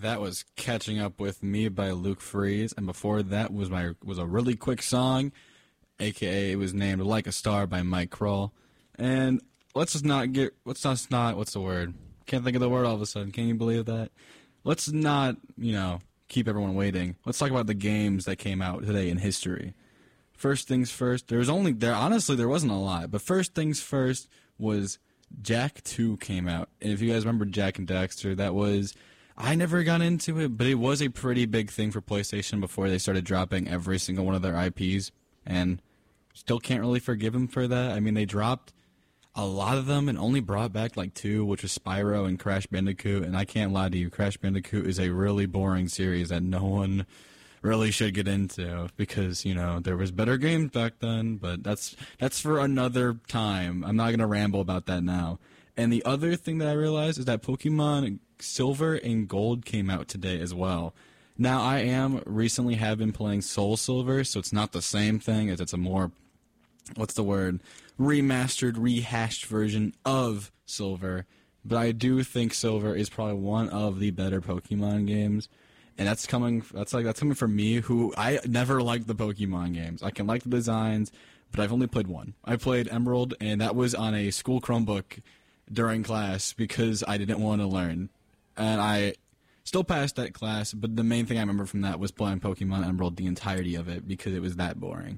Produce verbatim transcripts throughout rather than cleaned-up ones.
that was Catching Up With Me by Luke Freeze, and before that was my was a really quick song, aka it was named Like a Star by Mike Kroll. And let's just not get let's just not what's the word? Can't think of the word all of a sudden. Can you believe that? Let's not, you know, keep everyone waiting. Let's talk about the games that came out today in history. First things first, there was only there honestly there wasn't a lot, but first things first was Jak two came out. And if you guys remember Jak and Daxter, that was I never got into it, but it was a pretty big thing for PlayStation before they started dropping every single one of their I Ps, and still can't really forgive them for that. I mean, they dropped a lot of them and only brought back like two, which was Spyro and Crash Bandicoot, and I can't lie to you, Crash Bandicoot is a really boring series that no one really should get into because, you know, there was better games back then, but that's that's for another time. I'm not going to ramble about that now. And the other thing that I realized is that Pokemon Silver and Gold came out today as well. Now, I am recently have been playing Soul Silver, so it's not the same thing as it's a more, what's the word, remastered, rehashed version of Silver. But I do think Silver is probably one of the better Pokemon games. And that's coming. That's like that's coming from me, who I never liked the Pokemon games. I can like the designs, but I've only played one. I played Emerald, and that was on a school Chromebook during class because I didn't want to learn, and I still passed that class. But the main thing I remember from that was playing Pokemon Emerald the entirety of it because it was that boring.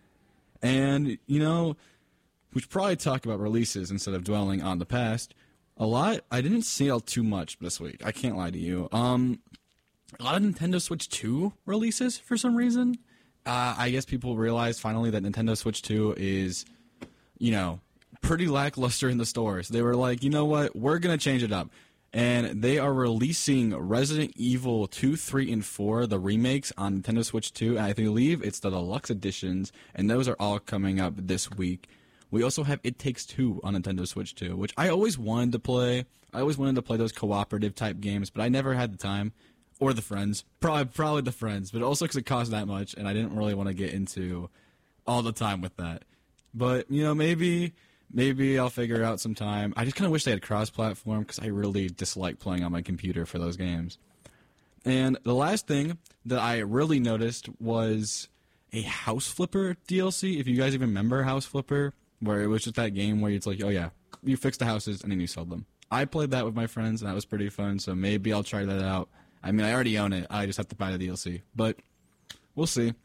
And you know, we should probably talk about releases instead of dwelling on the past. A lot. I didn't see all too much this week. I can't lie to you. Um. A lot of Nintendo Switch two releases for some reason. Uh, I guess people realized finally that Nintendo Switch two is, you know, pretty lackluster in the stores. They were like, you know what, we're going to change it up. And they are releasing Resident Evil two, three, and four, the remakes, on Nintendo Switch two. And I believe it's the deluxe editions, and those are all coming up this week. We also have It Takes Two on Nintendo Switch two, which I always wanted to play. I always wanted to play those cooperative type games, but I never had the time. Or the friends. Probably probably the friends, but also because it cost that much, and I didn't really want to get into all the time with that. But, you know, maybe maybe I'll figure out some time. I just kind of wish they had cross-platform, because I really dislike playing on my computer for those games. And the last thing that I really noticed was a House Flipper D L C. If you guys even remember House Flipper, where it was just that game where it's like, oh yeah, you fix the houses, and then you sell them. I played that with my friends, and that was pretty fun, so maybe I'll try that out. I mean, I already own it. I just have to buy the D L C. But we'll see.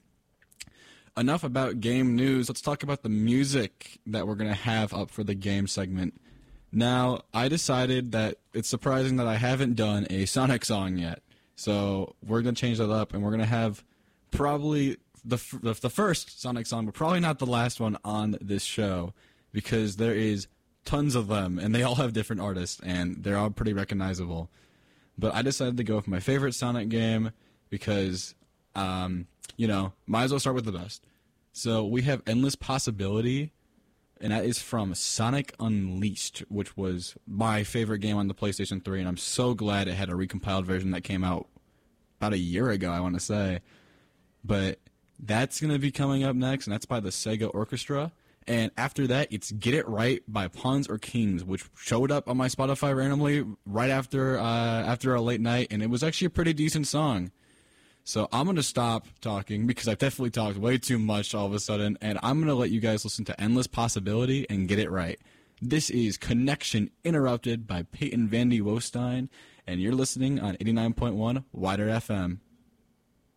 Enough about game news. Let's talk about the music that we're going to have up for the game segment. Now, I decided that it's surprising that I haven't done a Sonic song yet. So we're going to change that up, and we're going to have probably the, the the first Sonic song, but probably not the last one on this show, because there is tons of them, and they all have different artists, and they're all pretty recognizable. But I decided to go with my favorite Sonic game because, um, you know, might as well start with the best. So we have Endless Possibility, and that is from Sonic Unleashed, which was my favorite game on the PlayStation three, and I'm so glad it had a recompiled version that came out about a year ago, I want to say. But that's going to be coming up next, and that's by the Sega Orchestra. And after that, it's Get It Right by Pawns or Kings, which showed up on my Spotify randomly right after uh, after a late night, and it was actually a pretty decent song. So I'm going to stop talking because I've definitely talked way too much all of a sudden, and I'm going to let you guys listen to Endless Possibility and Get It Right. This is Connection Interrupted by Peyton Vandy Wostein, and you're listening on eighty-nine point one Wider F M.